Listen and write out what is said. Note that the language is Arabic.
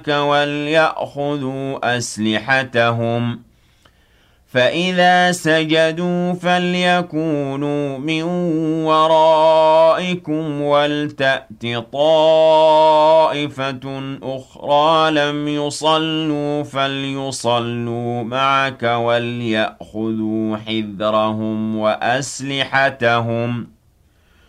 وَلْيَأْخُذُوا أَسْلِحَتَهُمْ ۖ فَإِذَا سَجَدُوا فَلْيَكُونُوا مِن وَرَائِكُمْ وَلْتَأْتِ طَائِفَةٌ أُخْرَىٰ لَمْ يُصَلُّوا فَلْيُصَلُّوا مَعَكَ وَلْيَأْخُذُوا حِذْرَهُمْ وَأَسْلِحَتَهُمْ ۗ